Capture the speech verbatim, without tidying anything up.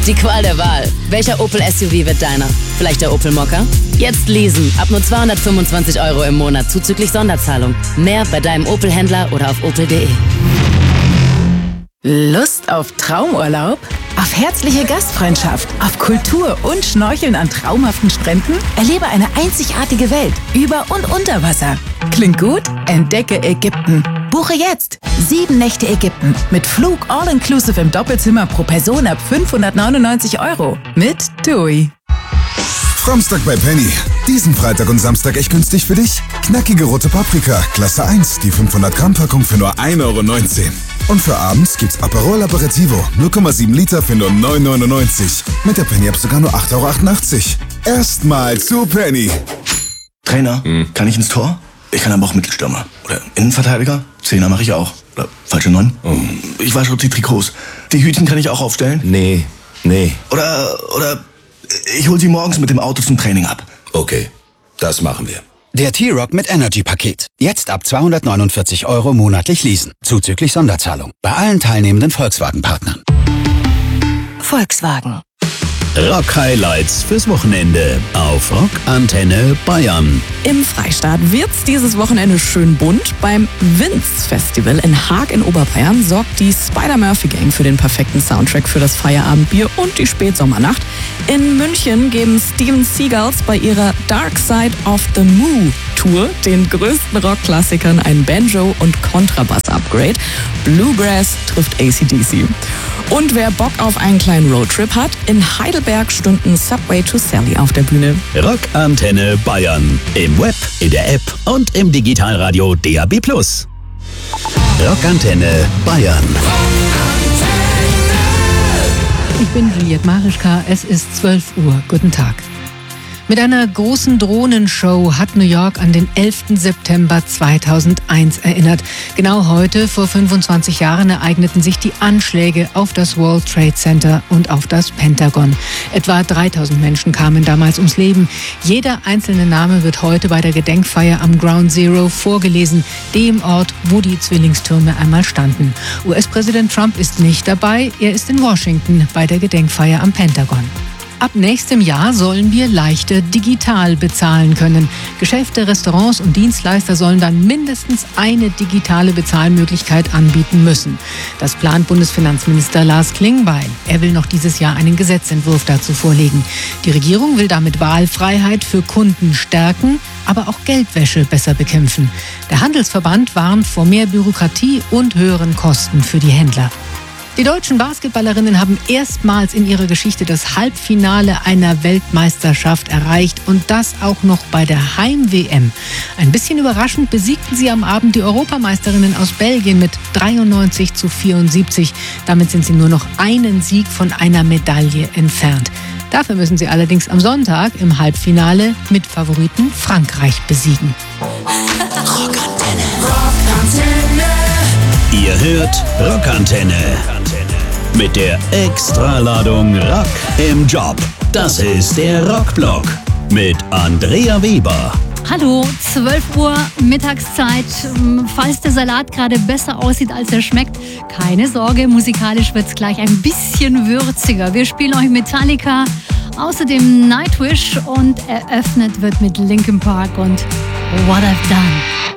Die Qual der Wahl. Welcher Opel S U V wird deiner? Vielleicht der Opel Mokka? Jetzt leasen. Ab nur zweihundertfünfundzwanzig Euro im Monat zuzüglich Sonderzahlung. Mehr bei deinem Opel-Händler oder auf opel punkt de. Lust auf Traumurlaub? Auf herzliche Gastfreundschaft, auf Kultur und Schnorcheln an traumhaften Stränden? Erlebe eine einzigartige Welt über und unter Wasser. Klingt gut? Entdecke Ägypten. Buche jetzt sieben Nächte Ägypten mit Flug all-inclusive im Doppelzimmer pro Person ab fünfhundertneunundneunzig Euro mit TUI. Samstag bei Penny. Diesen Freitag und Samstag echt günstig für dich? Knackige rote Paprika, Klasse eins, die fünfhundert Gramm Packung für nur ein Euro neunzehn. Und für abends gibt's Aperol Aperitivo, null Komma sieben Liter für nur neun Euro neunundneunzig. Mit der Penny-App sogar nur acht Euro achtundachtzig. Erstmal zu Penny. Trainer, hm. kann ich ins Tor? Ich kann aber auch Mittelstürmer. Oder Innenverteidiger? Zehner mache ich auch. Oder falsche Neun? Oh. Ich wasche auch die Trikots. Die Hütchen kann ich auch aufstellen? Nee, nee. Oder, oder ich hol sie morgens mit dem Auto zum Training ab. Okay, das machen wir. Der T-Rock mit Energy-Paket. Jetzt ab zweihundertneunundvierzig Euro monatlich leasen. Zuzüglich Sonderzahlung. Bei allen teilnehmenden Volkswagen-Partnern. Volkswagen. Rock-Highlights fürs Wochenende auf Rock Antenne Bayern. Im Freistaat wird's dieses Wochenende schön bunt. Beim Vince Festival in Haag in Oberbayern sorgt die Spider-Murphy-Gang für den perfekten Soundtrack für das Feierabendbier und die Spätsommernacht. In München geben Steven Seagulls bei ihrer Dark Side of the Moo Tour den größten Rockklassikern ein Banjo- und Kontrabass-Upgrade. Bluegrass trifft A C D C. Und wer Bock auf einen kleinen Roadtrip hat, in Heidelberg stünden Subway to Sally auf der Bühne. Rock Antenne Bayern. Im Web, in der App und im Digitalradio D A B plus. Rock Antenne Bayern. Ich bin Juliette Marischka, es ist zwölf Uhr. Guten Tag. Mit einer großen Drohnenshow hat New York an den elften September zweitausendeins erinnert. Genau heute, vor fünfundzwanzig Jahren, ereigneten sich die Anschläge auf das World Trade Center und auf das Pentagon. Etwa dreitausend Menschen kamen damals ums Leben. Jeder einzelne Name wird heute bei der Gedenkfeier am Ground Zero vorgelesen, dem Ort, wo die Zwillingstürme einmal standen. U S-Präsident Trump ist nicht dabei, er ist in Washington bei der Gedenkfeier am Pentagon. Ab nächstem Jahr sollen wir leichter digital bezahlen können. Geschäfte, Restaurants und Dienstleister sollen dann mindestens eine digitale Bezahlmöglichkeit anbieten müssen. Das plant Bundesfinanzminister Lars Klingbeil. Er will noch dieses Jahr einen Gesetzentwurf dazu vorlegen. Die Regierung will damit Wahlfreiheit für Kunden stärken, aber auch Geldwäsche besser bekämpfen. Der Handelsverband warnt vor mehr Bürokratie und höheren Kosten für die Händler. Die deutschen Basketballerinnen haben erstmals in ihrer Geschichte das Halbfinale einer Weltmeisterschaft erreicht und das auch noch bei der Heim-W M. Ein bisschen überraschend besiegten sie am Abend die Europameisterinnen aus Belgien mit dreiundneunzig zu vierundsiebzig. Damit sind sie nur noch einen Sieg von einer Medaille entfernt. Dafür müssen sie allerdings am Sonntag im Halbfinale mit Favoriten Frankreich besiegen. Rockantenne. Rockantenne. Ihr hört Rockantenne. Mit der Extraladung Rock im Job. Das ist der Rockblock mit Andrea Weber. Hallo, zwölf Uhr Mittagszeit. Falls der Salat gerade besser aussieht, als er schmeckt, keine Sorge, musikalisch wird's gleich ein bisschen würziger. Wir spielen euch Metallica, außerdem Nightwish und eröffnet wird mit Linkin Park und What I've Done.